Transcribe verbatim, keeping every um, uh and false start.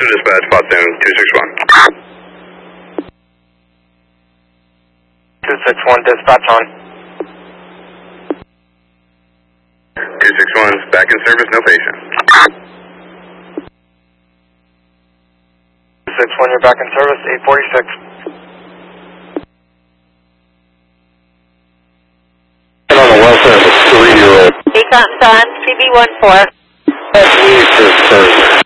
to dispatch, Potsdam two six one. two six one, dispatch on. two six one, back in service, no patient. two six one, you're back in service, eight forty-six. On the welfare of a three-year-old. Beacon on, C B one four. That's me, sir, sir.